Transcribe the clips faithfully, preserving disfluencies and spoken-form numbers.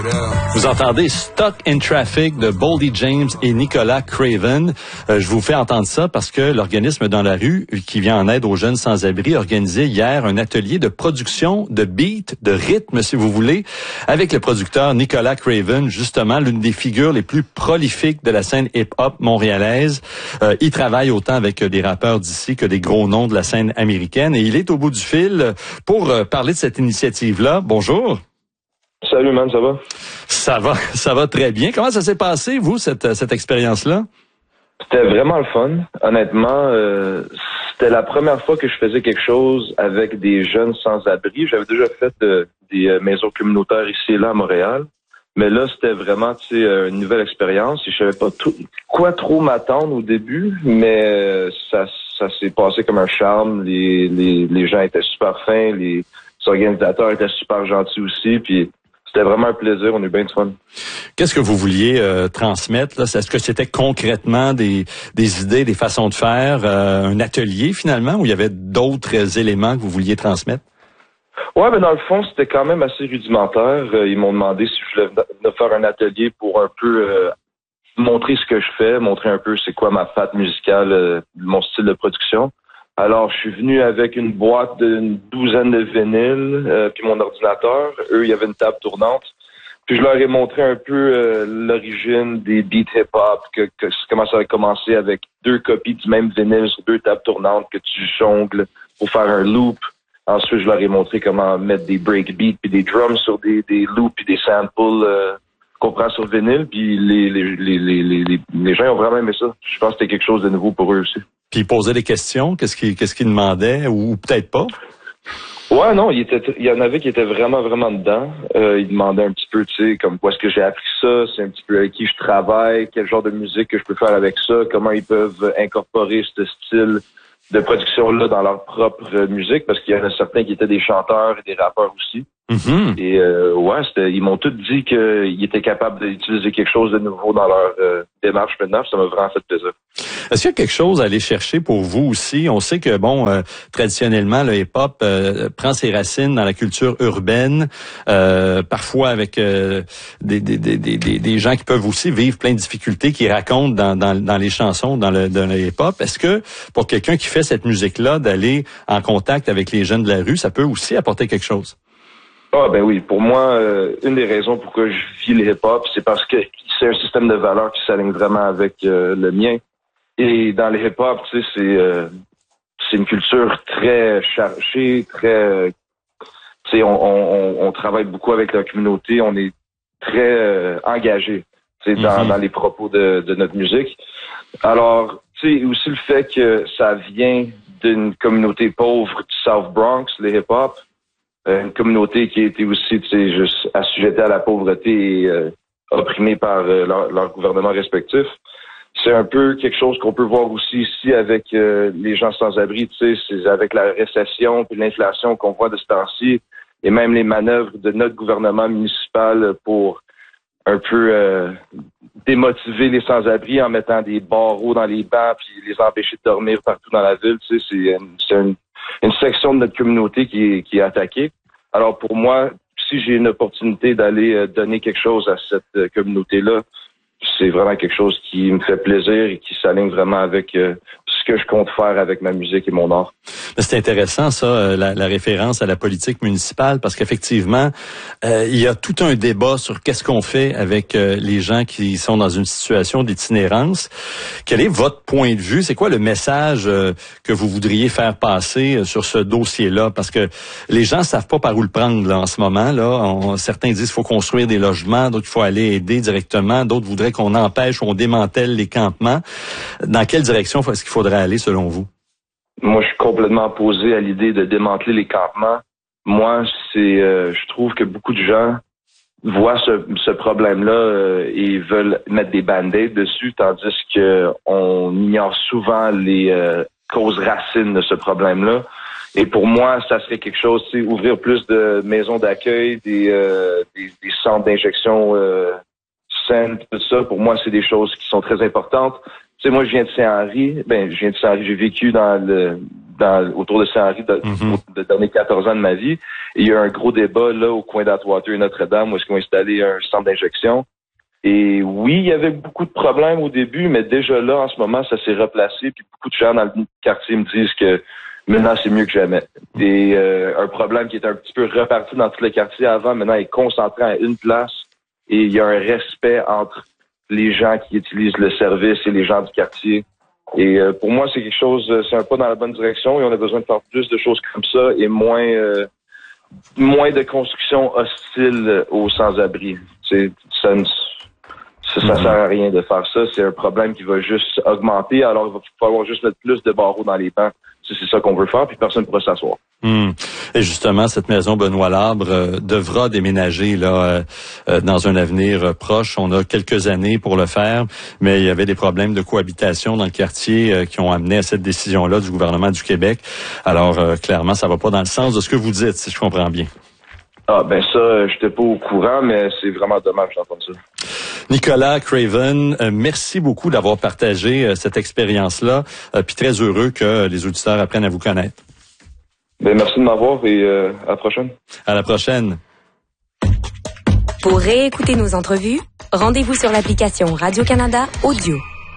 Vous entendez Stuck in Traffic de Boldy James et Nicolas Craven. Euh, je vous fais entendre ça parce que l'organisme Dans la rue, qui vient en aide aux jeunes sans-abri, a organisé hier un atelier de production de beats, de rythme, si vous voulez, avec le producteur Nicolas Craven, justement l'une des figures les plus prolifiques de la scène hip-hop montréalaise. Euh, il travaille autant avec des rappeurs d'ici que des gros noms de la scène américaine et il est au bout du fil pour euh, parler de cette initiative-là. Bonjour. Salut, man, ça va? Ça va, ça va très bien. Comment ça s'est passé, vous, cette, cette expérience-là? C'était vraiment le fun. Honnêtement, euh, c'était la première fois que je faisais quelque chose avec des jeunes sans-abri. J'avais déjà fait euh, des euh, maisons communautaires ici et là à Montréal. Mais là, c'était vraiment, tu sais, une nouvelle expérience. Et je savais pas tout, quoi trop m'attendre au début, mais euh, ça, ça s'est passé comme un charme. Les, les, les gens étaient super fins, les organisateurs étaient super gentils aussi, puis c'était vraiment un plaisir, on a eu bien de fun. Qu'est-ce que vous vouliez euh, transmettre, là? Est-ce que c'était concrètement des, des idées, des façons de faire, euh, un atelier finalement, ou il y avait d'autres éléments que vous vouliez transmettre? Ouais, mais dans le fond, c'était quand même assez rudimentaire. Euh, ils m'ont demandé si je voulais venir faire un atelier pour un peu euh, montrer ce que je fais, montrer un peu c'est quoi ma patte musicale, euh, mon style de production. Alors, je suis venu avec une boîte d'une douzaine de vinyles, euh, puis mon ordinateur. Eux, il y avait une table tournante. Puis je leur ai montré un peu euh, l'origine des beats hip-hop, que, que comment ça a commencé avec deux copies du même vinyle sur deux tables tournantes que tu jongles pour faire un loop. Ensuite, je leur ai montré comment mettre des breakbeats puis des drums sur des, des loops puis des samples euh, qu'on prend sur vinyle. Puis les, les, les, les, les, les gens ont vraiment aimé ça. Je pense que c'était quelque chose de nouveau pour eux aussi. Puis ils posaient des questions, qu'est-ce qu'ils qu'est-ce qu'ils demandaient, ou peut-être pas? Ouais, non, il était, il y en avait qui étaient vraiment, vraiment dedans. Euh, ils demandaient un petit peu, tu sais, comme où est-ce que j'ai appris ça, c'est un petit peu avec qui je travaille, quel genre de musique que je peux faire avec ça, comment ils peuvent incorporer ce style de production-là dans leur propre musique, parce qu'il y en a certains qui étaient des chanteurs et des rappeurs aussi. Mm-hmm. Et euh, ouais, c'était, ils m'ont tous dit qu'ils étaient capables d'utiliser quelque chose de nouveau dans leur euh, démarche maintenant. Ça m'a vraiment fait plaisir. Est-ce qu'il y a quelque chose à aller chercher pour vous aussi? On sait que, bon, euh, traditionnellement, le hip-hop euh, prend ses racines dans la culture urbaine, euh, parfois avec euh, des, des, des, des, des gens qui peuvent aussi vivre plein de difficultés, qui racontent dans, dans, dans les chansons, dans le, dans le hip-hop. Est-ce que pour quelqu'un qui fait cette musique-là, d'aller en contact avec les jeunes de la rue, ça peut aussi apporter quelque chose? Ah ben oui, pour moi, euh, une des raisons pourquoi je vis le hip-hop, c'est parce que c'est un système de valeurs qui s'aligne vraiment avec euh, le mien. Et dans le hip-hop, tu sais, c'est euh, c'est une culture très chargée, très, tu sais, on, on, on travaille beaucoup avec la communauté, on est très euh, engagé, tu sais, dans, mm-hmm. dans les propos de, de notre musique. Alors, tu sais, aussi le fait que ça vient d'une communauté pauvre du South Bronx, le hip-hop. Une communauté qui a été aussi, tu sais, juste assujettée à la pauvreté et euh, opprimée par euh, leur, leur gouvernement respectif. C'est un peu quelque chose qu'on peut voir aussi ici avec euh, les gens sans-abri, tu sais, c'est avec la récession puis l'inflation qu'on voit de ce temps-ci et même les manœuvres de notre gouvernement municipal pour un peu euh, démotiver les sans-abri en mettant des barreaux dans les bancs puis les empêcher de dormir partout dans la ville, tu sais, c'est, c'est une une section de notre communauté qui est, qui est attaquée. Alors pour moi, si j'ai une opportunité d'aller euh, donner quelque chose à cette euh, communauté-là, c'est vraiment quelque chose qui me fait plaisir et qui s'aligne vraiment avec euh, ce que je compte faire avec ma musique et mon art. C'est intéressant ça, la, la référence à la politique municipale, parce qu'effectivement, euh, il y a tout un débat sur qu'est-ce qu'on fait avec euh, les gens qui sont dans une situation d'itinérance. Quel est votre point de vue? C'est quoi le message euh, que vous voudriez faire passer euh, sur ce dossier-là? Parce que les gens savent pas par où le prendre là, en ce moment. Là, on, certains disent qu'il faut construire des logements, d'autres il faut aller aider directement, d'autres voudraient qu'on empêche ou on démantèle les campements. Dans quelle direction est-ce qu'il faudrait aller selon vous? Moi, je suis complètement opposé à l'idée de démanteler les campements. Moi, c'est, euh, je trouve que beaucoup de gens voient ce, ce problème-là euh, et veulent mettre des band-aids dessus, tandis que on ignore souvent les euh, causes racines de ce problème-là. Et pour moi, ça serait quelque chose, c'est ouvrir plus de maisons d'accueil, des, euh, des, des centres d'injection euh, saines, tout ça. Pour moi, c'est des choses qui sont très importantes. Tu sais, moi, je viens de Saint-Henri. Ben, je viens de Saint-Henri. J'ai vécu dans le dans, autour de Saint-Henri de, mm-hmm. de donner quatorze ans de ma vie. Et il y a eu un gros débat là au coin d'Atwater et Notre-Dame où est-ce qu'ils ont installé un centre d'injection. Et oui, il y avait beaucoup de problèmes au début, mais déjà là, en ce moment, ça s'est replacé. Puis beaucoup de gens dans le quartier me disent que maintenant, c'est mieux que jamais. Et euh, un problème qui était un petit peu reparti dans tout le quartier avant, maintenant, est concentré à une place. Et il y a un respect entre les gens qui utilisent le service et les gens du quartier. Et euh, pour moi, c'est quelque chose, c'est un pas dans la bonne direction. Et on a besoin de faire plus de choses comme ça et moins, euh, moins de construction hostile aux sans-abri. C'est, ça ne Ça, ça sert à rien de faire ça. C'est un problème qui va juste augmenter. Alors, il va falloir juste mettre plus de barreaux dans les bancs si c'est ça qu'on veut faire, puis personne ne pourra s'asseoir. Mmh. Et justement, cette maison Benoît Labre euh, devra déménager là euh, dans un avenir euh, proche. On a quelques années pour le faire, mais il y avait des problèmes de cohabitation dans le quartier euh, qui ont amené à cette décision-là du gouvernement du Québec. Alors, euh, clairement, ça va pas dans le sens de ce que vous dites, si je comprends bien. Ah, ben ça, j'étais pas au courant, mais c'est vraiment dommage d'entendre ça. Nicolas Craven, euh, merci beaucoup d'avoir partagé euh, cette expérience-là, euh, puis très heureux que les auditeurs apprennent à vous connaître. Ben merci de m'avoir et euh, à la prochaine. À la prochaine. Pour réécouter nos entrevues, rendez-vous sur l'application Radio-Canada Audio.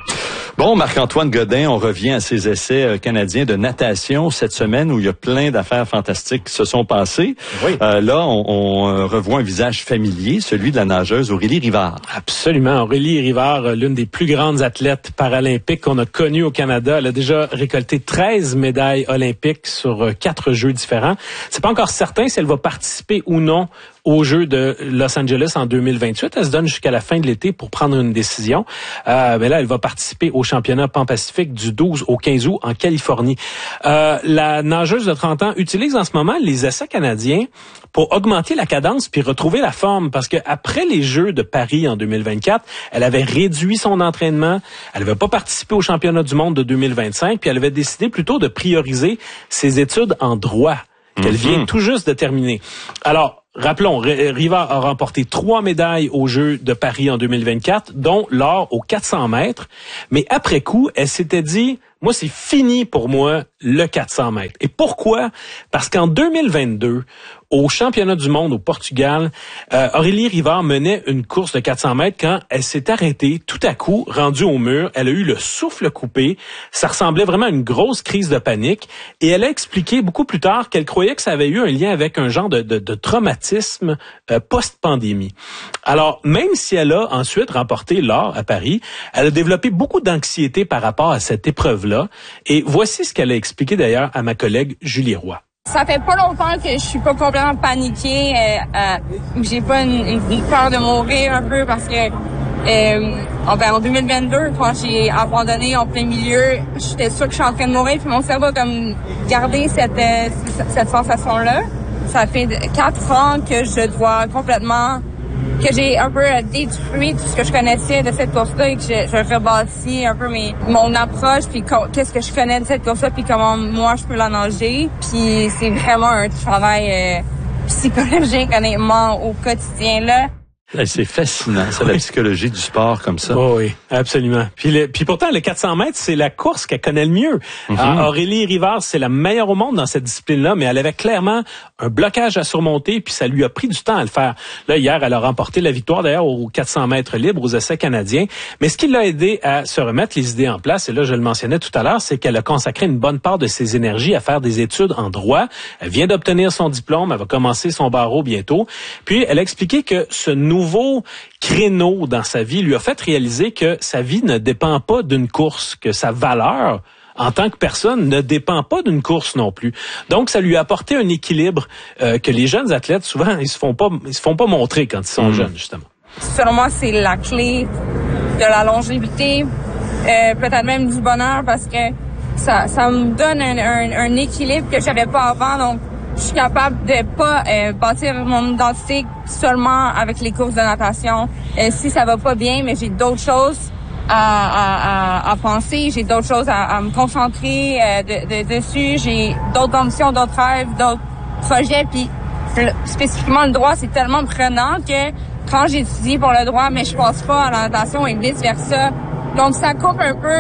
Bon, Marc-Antoine Godin, on revient à ces essais canadiens de natation cette semaine où il y a plein d'affaires fantastiques qui se sont passées. Oui. Euh, là, on, on revoit un visage familier, celui de la nageuse Aurélie Rivard. Absolument. Aurélie Rivard, l'une des plus grandes athlètes paralympiques qu'on a connues au Canada. Elle a déjà récolté treize médailles olympiques sur quatre jeux différents. C'est pas encore certain si elle va participer ou non aux Jeux de Los Angeles en deux mille vingt-huit. Elle se donne jusqu'à la fin de l'été pour prendre une décision. Euh, mais là, elle va participer au championnat Pan-Pacifique du douze au quinze août en Californie. Euh, la nageuse de trente ans utilise en ce moment les essais canadiens pour augmenter la cadence puis retrouver la forme. Parce que après les Jeux de Paris en deux mille vingt-quatre, elle avait réduit son entraînement. Elle n'avait pas participé au championnat du monde de deux mille vingt-cinq. Puis elle avait décidé plutôt de prioriser ses études en droit qu'elle mm-hmm. vient tout juste de terminer. Alors, rappelons, Rivard a remporté trois médailles aux Jeux de Paris en deux mille vingt-quatre, dont l'or aux quatre cents mètres. Mais après coup, elle s'était dit, moi, c'est fini pour moi, le quatre cents mètres. Et pourquoi? Parce qu'en deux mille vingt-deux, au championnat du monde au Portugal, euh, Aurélie Rivard menait une course de quatre cents mètres quand elle s'est arrêtée tout à coup, rendue au mur. Elle a eu le souffle coupé. Ça ressemblait vraiment à une grosse crise de panique. Et elle a expliqué beaucoup plus tard qu'elle croyait que ça avait eu un lien avec un genre de, de, de traumatisme euh, post-pandémie. Alors, même si elle a ensuite remporté l'or à Paris, elle a développé beaucoup d'anxiété par rapport à cette épreuve-là. Et voici ce qu'elle a expliqué d'ailleurs à ma collègue Julie Roy. Ça fait pas longtemps que je suis pas complètement paniquée, euh, euh, j'ai pas une, une peur de mourir un peu parce que euh, en deux mille vingt-deux, quand j'ai abandonné en plein milieu, j'étais sûre que je suis en train de mourir, puis mon cerveau a comme gardé cette, euh, cette sensation-là. Ça fait quatre ans que je dois complètement, que j'ai un peu détruit tout ce que je connaissais de cette course-là et que je, je rebâtis un peu mes, mon approche, puis qu'est-ce que je connais de cette course-là, puis comment moi je peux la nager. Puis c'est vraiment un travail euh, psychologique, honnêtement, au quotidien, là. C'est fascinant, c'est la psychologie du sport comme ça. Oh oui, absolument. Puis, le, puis pourtant, le quatre cents mètres, c'est la course qu'elle connaît le mieux. Mm-hmm. Alors, Aurélie Rivard, c'est la meilleure au monde dans cette discipline-là, mais elle avait clairement un blocage à surmonter, puis ça lui a pris du temps à le faire. Là, hier, elle a remporté la victoire, d'ailleurs, aux quatre cents mètres libres, aux essais canadiens. Mais ce qui l'a aidé à se remettre les idées en place, et là, je le mentionnais tout à l'heure, c'est qu'elle a consacré une bonne part de ses énergies à faire des études en droit. Elle vient d'obtenir son diplôme, elle va commencer son barreau bientôt. Puis, elle a expliqué que ce nouveau nouveau créneau dans sa vie lui a fait réaliser que sa vie ne dépend pas d'une course, que sa valeur en tant que personne ne dépend pas d'une course non plus. Donc, ça lui a apporté un équilibre euh, que les jeunes athlètes, souvent, ils se font pas, ils se font pas montrer quand ils sont mmh. jeunes, justement. Selon moi, c'est la clé de la longévité, euh, peut-être même du bonheur, parce que ça, ça me donne un, un, un équilibre que j'avais pas avant. Donc, je suis capable de pas euh, bâtir mon identité seulement avec les courses de natation. Euh, si ça va pas bien, mais j'ai d'autres choses à, à, à, à penser, j'ai d'autres choses à, à me concentrer euh, de, de, dessus, j'ai d'autres ambitions, d'autres rêves, d'autres projets. Puis le, spécifiquement le droit, c'est tellement prenant que quand j'ai étudié pour le droit, mais je passe pas à la natation et vice versa. Donc ça coupe un peu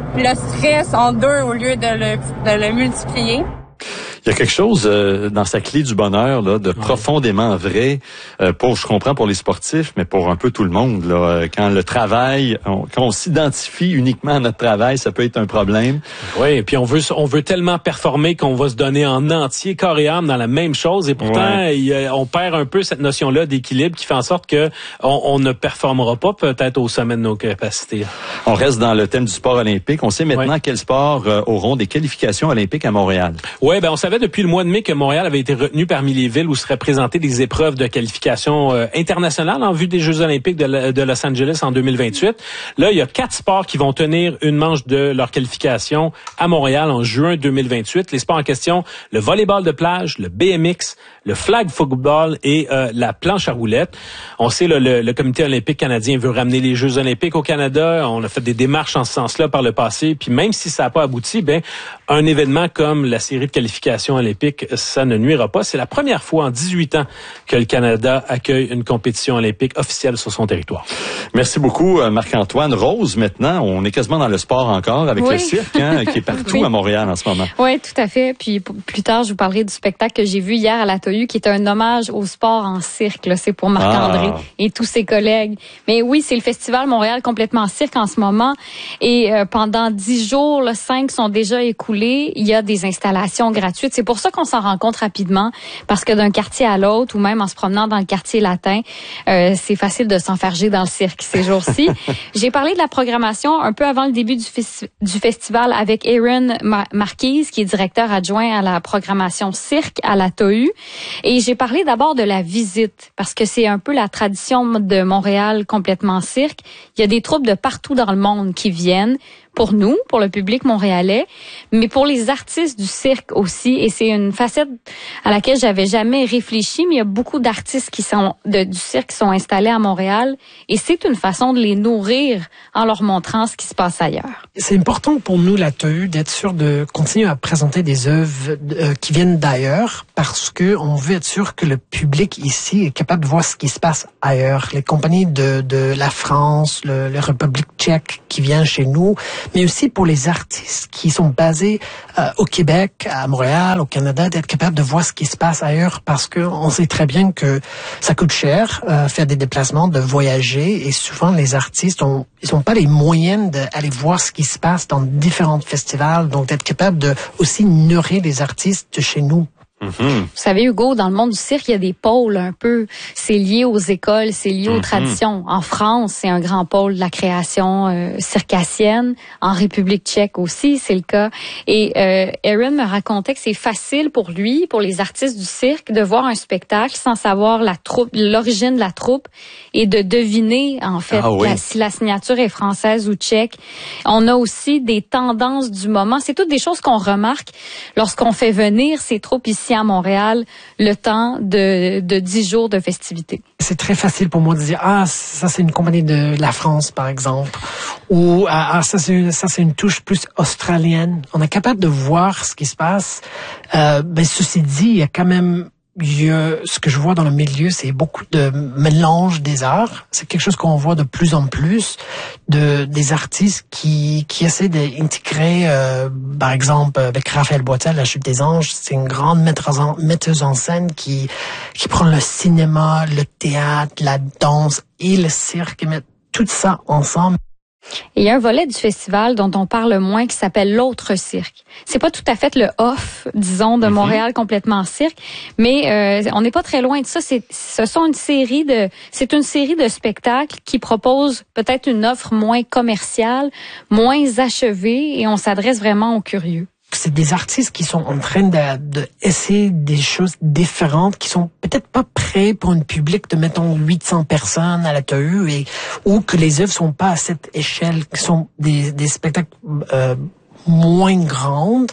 le stress en deux au lieu de le, de le multiplier. Il y a quelque chose euh, dans sa clé du bonheur là, de ouais. profondément vrai. Euh, pour, je comprends pour les sportifs, mais pour un peu tout le monde. Là, quand le travail, on, quand on s'identifie uniquement à notre travail, ça peut être un problème. Oui, et puis on veut, on veut tellement performer qu'on va se donner en entier, corps et âme, dans la même chose. Et pourtant, ouais. il, on perd un peu cette notion-là d'équilibre qui fait en sorte que on, on ne performera pas peut-être au sommet de nos capacités. On reste dans le thème du sport olympique. On sait maintenant ouais. quels sports euh, auront des qualifications olympiques à Montréal. Oui, ben on savait depuis le mois de mai que Montréal avait été retenu parmi les villes où seraient présentées des épreuves de qualification euh, internationale en vue des Jeux olympiques de, de Los Angeles en deux mille vingt-huit. Là, il y a quatre sports qui vont tenir une manche de leur qualification à Montréal en juin deux mille vingt-huit. Les sports en question, le volleyball de plage, le B M X, le flag football et euh, la planche à roulettes. On sait, là, le, le Comité olympique canadien veut ramener les Jeux olympiques au Canada. On a fait des démarches en ce sens-là par le passé. Puis même si ça n'a pas abouti, ben un événement comme la série de qualification olympique, ça ne nuira pas. C'est la première fois en dix-huit ans que le Canada accueille une compétition olympique officielle sur son territoire. Merci beaucoup, Marc-Antoine. Rose, maintenant, on est quasiment dans le sport encore avec oui. le cirque hein, qui est partout oui. à Montréal en ce moment. Oui, tout à fait. Puis plus tard, je vous parlerai du spectacle que j'ai vu hier à la T O U qui est un hommage au sport en cirque. Là. C'est pour Marc-André ah. et tous ses collègues. Mais oui, c'est le Festival Montréal complètement cirque en ce moment. Et euh, pendant dix jours, là, cinq sont déjà écoulés. Il y a des installations gratuites. C'est pour ça qu'on s'en rend compte rapidement parce que d'un quartier à l'autre ou même en se promenant dans le quartier latin, euh, c'est facile de s'enfarger dans le cirque ces jours-ci. J'ai parlé de la programmation un peu avant le début du, festi- du festival avec Aaron Mar- Marquise, qui est directeur adjoint à la programmation cirque à la T O U. Et j'ai parlé d'abord de la visite parce que c'est un peu la tradition de Montréal complètement cirque. Il y a des troupes de partout dans le monde qui viennent pour nous, pour le public montréalais, mais pour les artistes du cirque aussi. Et c'est une facette à laquelle j'avais jamais réfléchi, mais il y a beaucoup d'artistes qui sont de, du cirque qui sont installés à Montréal. Et c'est une façon de les nourrir en leur montrant ce qui se passe ailleurs. C'est important pour nous, la T O U, d'être sûr de continuer à présenter des œuvres euh, qui viennent d'ailleurs, parce que on veut être sûr que le public ici est capable de voir ce qui se passe ailleurs. Les compagnies de, de la France, le, la République tchèque qui viennent chez nous, mais aussi pour les artistes qui sont basés euh, au Québec, à Montréal, au Canada, d'être capable de voir ce qui se passe ailleurs, parce que on sait très bien que ça coûte cher euh, faire des déplacements, de voyager, et souvent les artistes ont ils n'ont pas les moyens d'aller voir ce qui se passe dans différents festivals, donc d'être capable de aussi nourrir les artistes de chez nous. Mm-hmm. Vous savez, Hugo, dans le monde du cirque, il y a des pôles un peu. C'est lié aux écoles, c'est lié mm-hmm. aux traditions. En France, c'est un grand pôle de la création euh, circassienne. En République tchèque aussi, c'est le cas. Et euh, Aaron me racontait que c'est facile pour lui, pour les artistes du cirque, de voir un spectacle sans savoir la troupe, l'origine de la troupe et de deviner, en fait, ah oui. la, si la signature est française ou tchèque. On a aussi des tendances du moment. C'est toutes des choses qu'on remarque lorsqu'on fait venir ces troupes ici à Montréal le temps de, de dix jours de festivités. C'est très facile pour moi de dire, ah, ça c'est une compagnie de la France, par exemple, ou ah, ça c'est une, ça c'est une touche plus australienne. On est capable de voir ce qui se passe. Euh, ben, ceci dit, il y a quand même Il y a, ce que je vois dans le milieu, c'est beaucoup de mélange des arts. C'est quelque chose qu'on voit de plus en plus, de des artistes qui qui essaient d'intégrer, euh, par exemple, avec Raphaël Boitel, La Chute des Anges, c'est une grande metteuse en, metteuse en scène qui qui prend le cinéma, le théâtre, la danse et le cirque et met tout ça ensemble. Et il y a un volet du festival dont on parle moins qui s'appelle l'autre cirque. C'est pas tout à fait le off, disons, de Montréal complètement cirque, mais euh, on n'est pas très loin de ça. C'est, ce sont une série de, c'est une série de spectacles qui proposent peut-être une offre moins commerciale, moins achevée, et on s'adresse vraiment aux curieux. C'est des artistes qui sont en train de, de essayer des choses différentes, qui sont peut-être pas prêts pour un public de, mettons, huit cents personnes à la T O U, et, ou que les œuvres sont pas à cette échelle, qui sont des, des spectacles euh, moins grandes,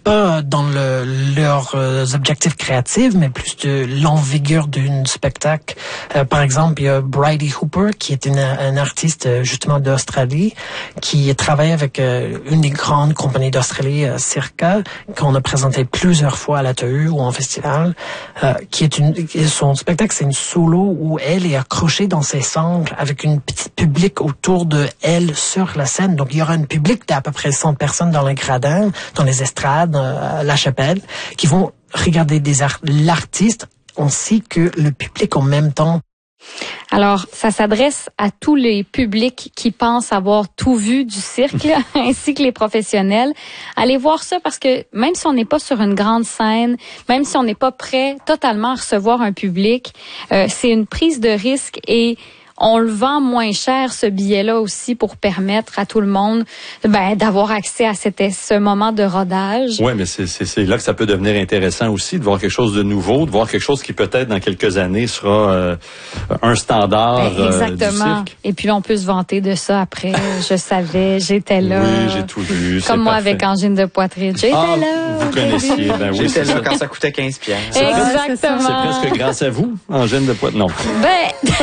pas dans le, leurs euh, objectifs créatifs, mais plus de l'envigueur d'un spectacle. Euh, par exemple, il y a Bridie Hooper, qui est une, un artiste euh, justement d'Australie, qui travaille avec euh, une des grandes compagnies d'Australie, euh, Circa, qu'on a présenté plusieurs fois à l'A T E ou en festival, euh, qui est une, son spectacle, c'est une solo où elle est accrochée dans ses sangles avec une petite public autour de elle sur la scène. Donc, il y aura un public d'à peu près cent personnes dans les gradins, dans les estrades, à la chapelle, qui vont regarder des art- l'artiste ainsi que le public en même temps. Alors, ça s'adresse à tous les publics qui pensent avoir tout vu du cirque, ainsi que les professionnels. Allez voir ça parce que même si on n'est pas sur une grande scène, même si on n'est pas prêt totalement à recevoir un public, euh, c'est une prise de risque et on le vend moins cher, ce billet-là aussi, pour permettre à tout le monde ben, d'avoir accès à cet, ce moment de rodage. Oui, mais c'est, c'est, c'est là que ça peut devenir intéressant aussi, de voir quelque chose de nouveau, de voir quelque chose qui peut-être dans quelques années sera euh, un standard ben, exactement. Euh, du cirque. Et puis là, on peut se vanter de ça après. Je savais, j'étais là. Oui, j'ai tout vu. Comme moi parfait. avec Angine de poitrine. J'étais ah, là. Vous connaissiez, ben oui. J'étais là ça. quand ça coûtait quinze piastres. Exactement. C'est presque grâce à vous, Angine de poitrine. Non. Ben...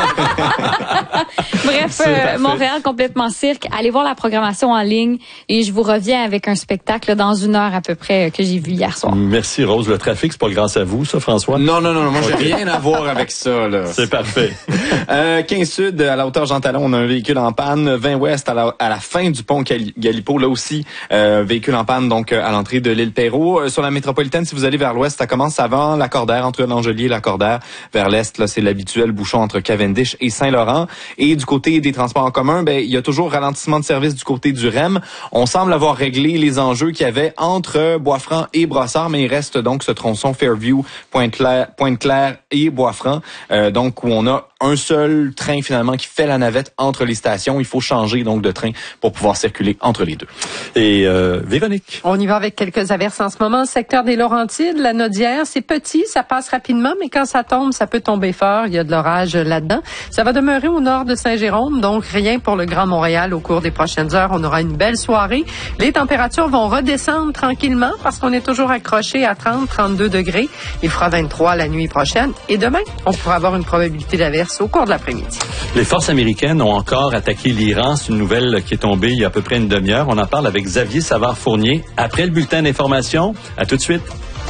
Bref, euh, Montréal complètement cirque. Allez voir la programmation en ligne et je vous reviens avec un spectacle là, dans une heure à peu près que j'ai vu hier soir. Merci Rose. Le trafic, c'est pas grâce à vous, ça, François? Non, non, non, moi j'ai rien à voir avec ça. Là. C'est parfait. euh, quinze Sud, à la hauteur Jean Talon, on a un véhicule en panne. vingt Ouest, à la, à la fin du pont Galipo, là aussi, euh, véhicule en panne donc à l'entrée de l'île Perrot. Euh, sur la métropolitaine, si vous allez vers l'ouest, ça commence avant Lacordaire, entre l'Angelier et Lacordaire. Vers l'est, là, c'est l'habituel bouchon entre Cavendish et Saint-Laurent. Et du côté des transports en commun, ben il y a toujours ralentissement de service du côté du R E M. On semble avoir réglé les enjeux qu'il y avait entre Bois-Franc et Brossard, mais il reste donc ce tronçon Fairview, Pointe-Claire, Pointe-Claire et Bois-Franc, euh, donc où on a un seul train finalement qui fait la navette entre les stations. Il faut changer donc de train pour pouvoir circuler entre les deux. Et euh, Véronique? On y va avec quelques averses en ce moment. Secteur des Laurentides, la Nodière, c'est petit, ça passe rapidement, mais quand ça tombe, ça peut tomber fort. Il y a de l'orage là-dedans. Ça va demeurer au nord de Saint-Jérôme, donc rien pour le Grand Montréal au cours des prochaines heures. On aura une belle soirée. Les températures vont redescendre tranquillement parce qu'on est toujours accroché à trente, trente-deux degrés. Il fera vingt-trois la nuit prochaine. Et demain, on pourra avoir une probabilité d'averse au cours de l'après-midi. Les forces américaines ont encore attaqué l'Iran. C'est une nouvelle qui est tombée il y a à peu près une demi-heure. On en parle avec Xavier Savard-Fournier après le bulletin d'information. À tout de suite.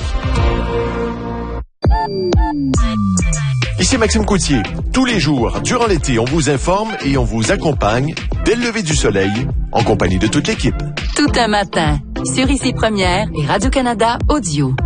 Ici Maxime Coutier. Tous les jours, durant l'été, on vous informe et on vous accompagne dès le lever du soleil, en compagnie de toute l'équipe. Tout un matin, sur Ici Première et Radio-Canada Audio.